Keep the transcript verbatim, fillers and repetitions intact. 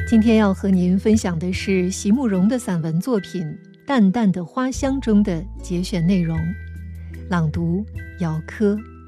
今天要和您分享的是席慕容的散文作品《淡淡的花香》中的节选内容，朗读姚科。